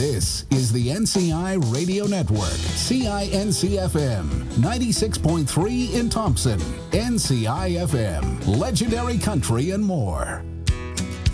This is the NCI Radio Network, CINC-FM, 96.3 in Thompson, NCI-FM, Legendary Country and more.